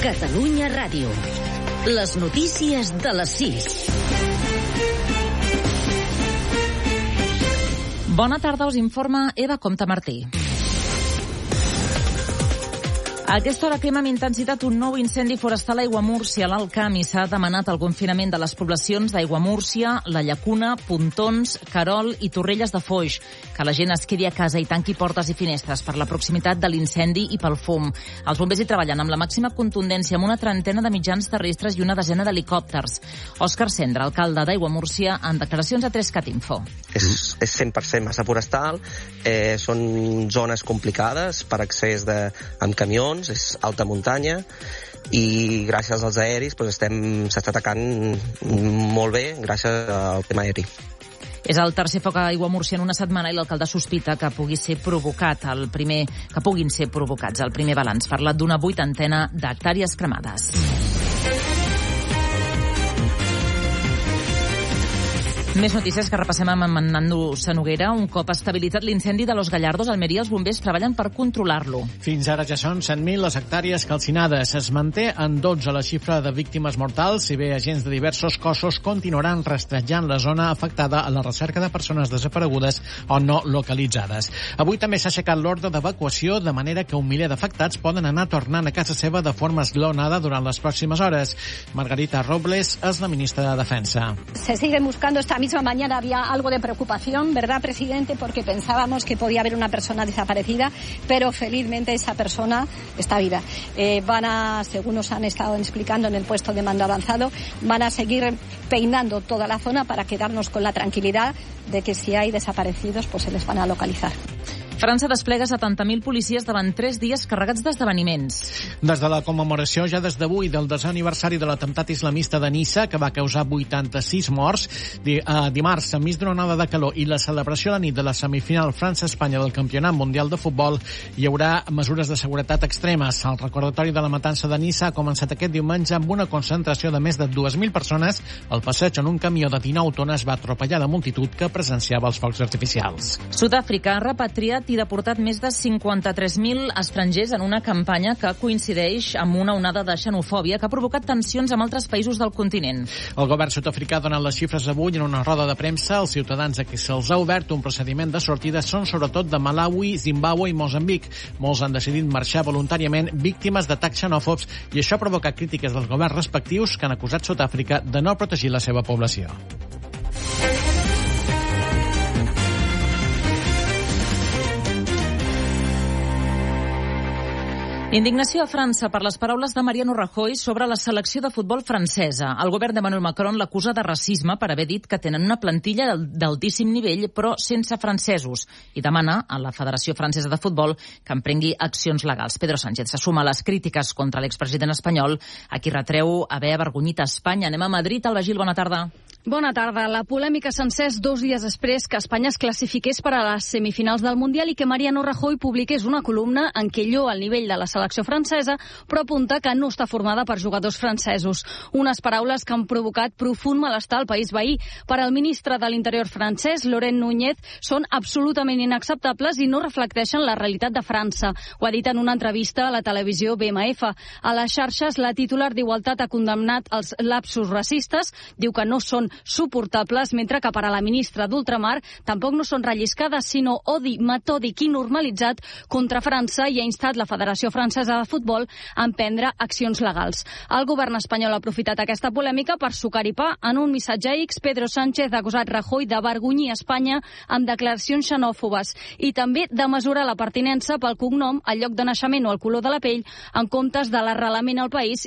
Catalunya Ràdio. Les notícies de les 6. Bona tarda, us informa Eva Comte Martí. A aquesta hora crema amb intensitat un nou incendi forestal a Aiguamúrcia. L'Alt Camp i s'ha demanat el confinament de les poblacions d'Aiguamúrcia, La Llacuna, Pontons, Querol i Torrelles de Foix. Que la gent es quedi a casa i tanqui portes i finestres per la proximitat de l'incendi i pel fum. Els bombers hi treballen amb la màxima contundència amb una trentena de mitjans terrestres i una desena d'helicòpters. Òscar Cendra, alcalde d'Aiguamúrcia, en declaracions a 3CAT Info. És 100% massa forestal, són zones complicades per accés amb camions, és alta muntanya i gràcies als aeris s'està atacant molt bé gràcies al tema aeri. És el tercer foc a Aiguamúrcia en una setmana i l'alcalde sospita que puguin ser provocats. El primer balanç parla d'una 80 d'hectàrees cremades. Més notícies que repassem amb Nando Sanoguera. Un cop estabilitzat l'incendi de Los Gallardos, Almeria, els bombers treballen per controlar-lo. Fins ara ja són 100.000 les hectàrees calcinades. Es manté en 12 la xifra de víctimes mortals, si bé agents de diversos cossos continuaran rastrejant la zona afectada a la recerca de persones desaparegudes o no localitzades. Avui també s'ha aixecat l'ordre d'evacuació, de manera que 1 miler d'afectats poden anar tornant a casa seva de forma esglaonada durant les pròximes hores. Margarita Robles és la ministra de Defensa. Se sigue buscando. Esta misma mañana había algo de preocupación, ¿verdad, presidente? Porque pensábamos que podía haber una persona desaparecida, pero felizmente esa persona está viva. Según nos han estado explicando en el puesto de mando avanzado, van a seguir peinando toda la zona para quedarnos con la tranquilidad de que si hay desaparecidos, pues se les van a localizar. França desplega 70.000 policies davant 3 dies carregats d'esdeveniments. Des de la commemoració ja des d'avui del 10è aniversari de l'atemptat islamista de Niça, que va causar 86 morts, dimarts, enmig d'una onada de calor i la celebració a la nit de la semifinal França-Espanya del Campionat Mundial de Futbol, hi haurà mesures de seguretat extremes. El recordatori de la matança de Niça ha començat aquest diumenge amb una concentració de més de 2.000 persones al passeig on un camió de 19 tones va atropellar la multitud que presenciava els focs artificials. Sud-àfrica ha repatriat i deportat més de 53.000 estrangers en una campanya que coincideix amb una onada de xenofòbia que ha provocat tensions amb altres països del continent. El govern sud-africà ha donat les xifres avui en una roda de premsa. Els ciutadans a qui se'ls ha obert un procediment de sortida són sobretot de Malawi, Zimbàbue i Moçambic. Molts han decidit marxar voluntàriament víctimes d'atacs xenòfobs i això ha provocat crítiques dels governs respectius que han acusat Sud-àfrica de no protegir la seva població. Indignació a França per les paraules de Mariano Rajoy sobre la selecció de futbol francesa. El govern d'Emmanuel Macron l'acusa de racisme per haver dit que tenen una plantilla d'altíssim nivell però sense francesos i demana a la Federació Francesa de Futbol que emprengui accions legals. Pedro Sánchez se suma a les crítiques contra l'expresident espanyol a qui retreu haver avergonyit a Espanya. Anem a Madrid. Alba Gil, bona tarda. Bona tarda. La polèmica s'encès 2 dies després que Espanya es classifiqués per a les semifinals del Mundial i que Mariano Rajoy publiqués una columna en què lloa el nivell de la selecció francesa, però apunta que no està formada per jugadors francesos. Unes paraules que han provocat profund malestar al país veí. Per al ministre de l'Interior francès, Laurent Núñez, són absolutament inacceptables i no reflecteixen la realitat de França. Ho ha dit en una entrevista a la televisió BMF. A les xarxes, la titular d'Igualtat ha condemnat els lapsus racistes, diu que no són suportables, mentre que per a la ministra d'Ultramar tampoc no són relliscades, sinó odi metòdic i normalitzat contra França i ha instat la Federació Francesa de Futbol a emprendre accions legals. El govern espanyol ha aprofitat aquesta polèmica per sucar-hi pa. En un missatge a X, Pedro Sánchez ha acusat Rajoy d'avergonyir Espanya amb declaracions xenòfobes i també de mesurar la pertinença pel cognom, el lloc de naixement o el color de la pell en comptes de l'arrelament al país